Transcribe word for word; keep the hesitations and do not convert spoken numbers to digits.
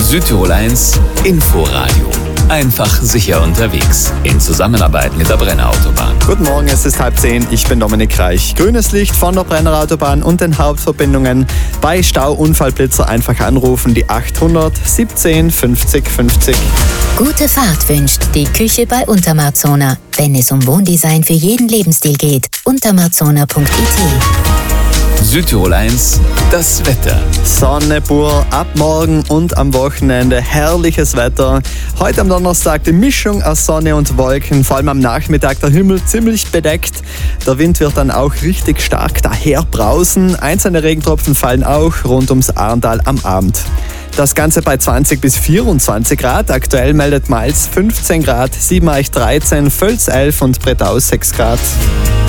Südtirol eins Inforadio. Einfach sicher unterwegs. In Zusammenarbeit mit der Brenner Autobahn. Guten Morgen, es ist halb zehn. Ich bin Dominik Reich. Grünes Licht von der Brenner Autobahn und den Hauptverbindungen. Bei Stauunfallblitzer einfach anrufen. Die achthundert siebzehn fünfzig fünfzig. Gute Fahrt wünscht die Küche bei Untermarzona. Wenn es um Wohndesign für jeden Lebensstil geht. untermarzona punkt it. Südtirol eins, das Wetter. Sonne pur, ab morgen und am Wochenende herrliches Wetter. Heute am Donnerstag die Mischung aus Sonne und Wolken, vor allem am Nachmittag der Himmel ziemlich bedeckt. Der Wind wird dann auch richtig stark daher brausen. Einzelne Regentropfen fallen auch rund ums Arntal am Abend. Das Ganze bei zwanzig bis vierundzwanzig Grad. Aktuell meldet Mainz fünfzehn Grad, Siebeneicht dreizehn, Völz elf und Brettau sechs Grad.